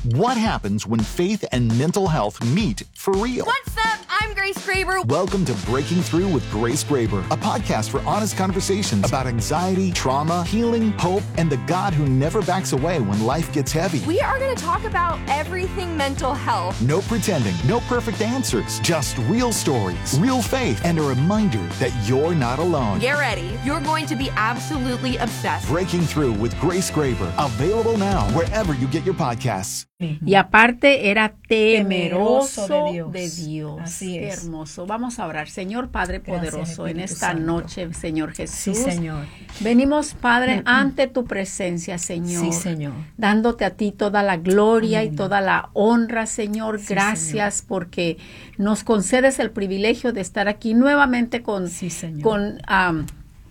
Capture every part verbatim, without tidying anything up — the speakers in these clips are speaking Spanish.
What happens when faith and mental health meet for real? What's up? I'm Grace Graber. Welcome to Breaking Through with Grace Graber, a podcast for honest conversations about anxiety, trauma, healing, hope, and the God who never backs away when life gets heavy. We are going to talk about everything mental health. No pretending, no perfect answers, just real stories, real faith, and a reminder that you're not alone. Get ready. You're going to be absolutely obsessed. Breaking Through with Grace Graber, available now wherever you get your podcasts. Y aparte era temeroso, Temeroso de Dios. de Dios. Así Qué es. hermoso. Vamos a orar. Señor Padre Gracias, poderoso, en Espíritu esta Santo. noche, Señor Jesús. Sí, Señor. Venimos, Padre, ante tu presencia, Señor. Sí, Señor. Dándote a ti toda la gloria Amén. y toda la honra, Señor. Sí, Gracias porque nos concedes el privilegio de estar aquí nuevamente con, Sí, Señor. con um,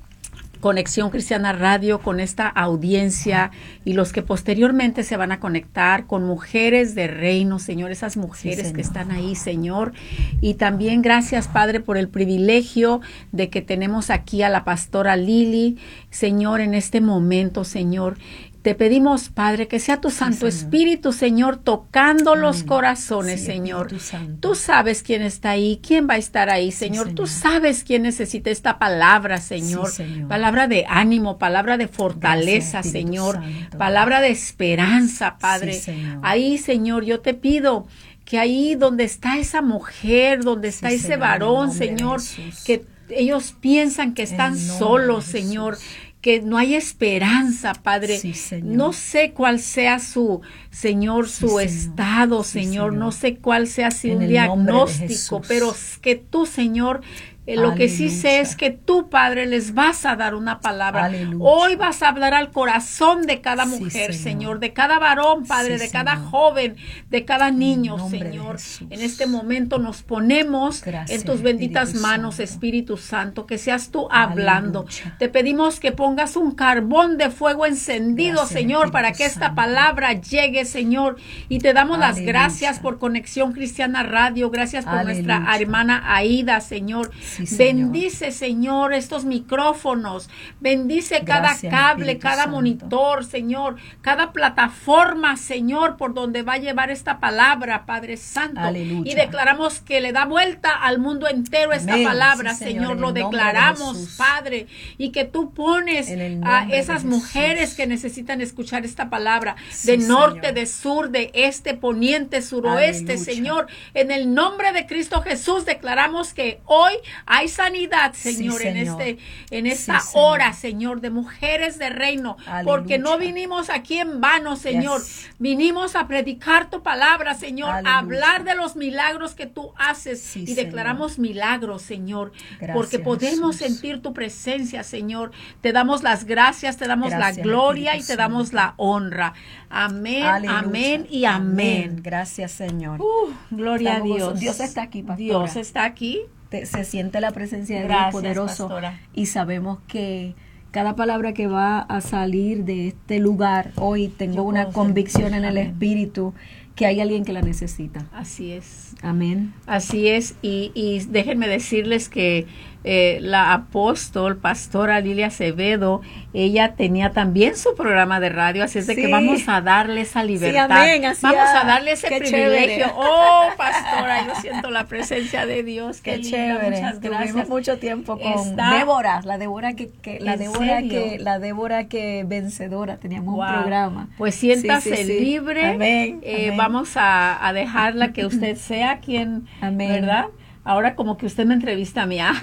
Conexión Cristiana Radio, con esta audiencia y los que posteriormente se van a conectar con mujeres de reino, Señor, esas mujeres Sí, que Señor. están ahí, Señor. Y también gracias, Padre, por el privilegio de que tenemos aquí a la pastora Lili, Señor, en este momento, Señor. Te pedimos, Padre, que sea tu Santo Señor. Espíritu, Señor, tocando Amén. los corazones, Sí, Señor. Espíritu Santo. Tú sabes quién está ahí, quién va a estar ahí, Sí, Señor. Tú Señor. sabes quién necesita esta palabra, Señor. Sí, Señor. Palabra de ánimo, palabra de fortaleza, Gracias, Espíritu Señor. Santo. Palabra de esperanza, Padre. Sí, Señor. Ahí, Señor, yo te pido que ahí donde está esa mujer, donde está Sí, ese Señor, en el varón, nombre de Señor, Jesús. que ellos piensan que están el nombre solos, de Señor, Jesús. que no hay esperanza, Padre. Sí, Señor. No sé cuál sea su, Señor, Sí, su Señor. estado, Sí, Señor. Señor. No sé cuál sea su En el nombre de diagnóstico, Jesús. pero que tú, Señor, eh, lo que sí sé Aleluya. es que tú, Padre, les vas a dar una palabra. Aleluya. Hoy vas a hablar al corazón de cada Sí, mujer, Señor. Señor, de cada varón, Padre, Sí, de cada Señor. joven, de cada niño, nombre de Señor. Jesús. En este momento nos ponemos Gracias, en tus benditas Espíritu manos, Santo. Espíritu Santo, que seas tú hablando. Aleluya. Te pedimos que pongas un carbón de fuego encendido, Gracias, Señor, Espíritu para que esta Santo. palabra llegue, Señor. Y te damos las Aleluya. gracias por Conexión Cristiana Radio. Gracias por Aleluya. nuestra hermana Aida, Señor. Sí, Señor. Bendice, Señor, estos micrófonos. Bendice cada Gracias, cable, Espíritu cada Santo. monitor, Señor. Cada plataforma, Señor, por donde va a llevar esta palabra, Padre Santo. Aleluya. Y declaramos que le da vuelta al mundo entero esta Amén. palabra, Sí, Señor. Señor, en Lo el nombre de declaramos, Jesús. Padre. Y que tú pones En el a nombre de esas Jesús. mujeres que necesitan escuchar esta palabra. Sí, de norte, Señor. de sur, de este, poniente, suroeste, Aleluya. Señor. En el nombre de Cristo Jesús declaramos que hoy hay sanidad, Sí, Señor, en Señor. este, en esta Sí, Señor. hora, Señor, de mujeres de reino. Aleluya. Porque no vinimos aquí en vano, Señor. Yes. Vinimos a predicar tu palabra, Señor. Aleluya. A hablar de los milagros que tú haces. Sí, y Señor. declaramos milagros, Señor. Gracias, porque podemos Jesús. sentir tu presencia, Señor. Te damos las gracias, te damos Gracias, la gloria y Espíritu te damos Santo. la honra. Amén, Aleluya. amén y amén. Gracias, Señor. Uh, gloria Estamos a Dios. gozosos. Dios está aquí, pastora. Dios está aquí. Te- se siente la presencia de Gracias, Dios poderoso pastora. y sabemos que cada palabra que va a salir de este lugar hoy tengo Yo una puedo convicción sentir. en el Amén. espíritu que hay alguien que la necesita. Así es. Amén. Así es, y, y déjenme decirles que eh, la apóstol, pastora Lilia Acevedo, ella tenía también su programa de radio, así es de que Sí. vamos a darle esa libertad. amén, así vamos es. a darle ese Qué privilegio. chévere. Oh, pastora, yo siento la presencia de Dios. Qué, Qué linda, chévere. muchas gracias. Tuvimos mucho tiempo con Está- Débora, la Débora que, que la ¿En Débora serio? que la Débora que vencedora, teníamos Wow. un programa. Pues siéntase Sí, sí, sí. libre. Amén, Eh, amén. Vamos a, a dejarla que usted sea quien, Amén. ¿verdad? Ahora como que usted me entrevista a mí. ¿ah?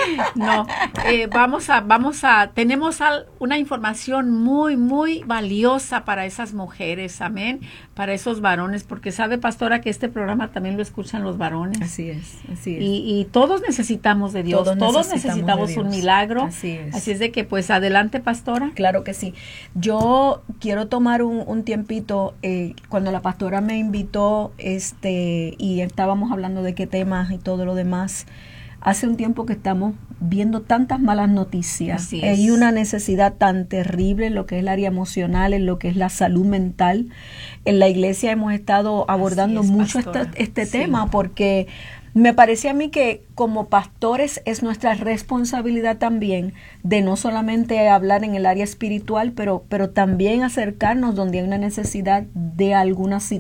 No, eh, vamos a, vamos a, tenemos al- una información muy, muy valiosa para esas mujeres, amén, para esos varones, porque sabe, pastora, que este programa también lo escuchan los varones. Así es, así es. Y, y todos necesitamos de Dios, Todos todos, necesitamos necesitamos, de un Dios. milagro. Así es. Así es de que, pues, adelante, pastora. Claro que sí. Yo quiero tomar un, un tiempito, eh, cuando la pastora me invitó, este, y estábamos hablando de qué temas y todo lo demás. Hace un tiempo que estamos viendo tantas malas noticias. Así Hay es. una necesidad tan terrible en lo que es el área emocional, en lo que es la salud mental. En la iglesia hemos estado abordando es, mucho pastora. este, este Sí. tema porque me parece a mí que como pastores es nuestra responsabilidad también de no solamente hablar en el área espiritual, pero, pero también acercarnos donde hay una necesidad de alguna